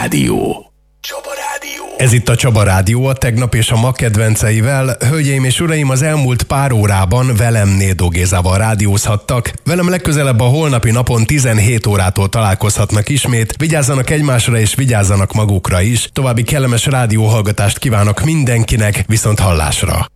Rádió. Ez itt a Csaba Rádió, a tegnap és a ma kedvenceivel. Hölgyeim és uraim, az elmúlt pár órában velem Nédó Gézával rádiózhattak. Velem legközelebb a holnapi napon 17 órától találkozhatnak ismét. Vigyázzanak egymásra és vigyázzanak magukra is. További kellemes rádióhallgatást kívánok mindenkinek, viszont hallásra.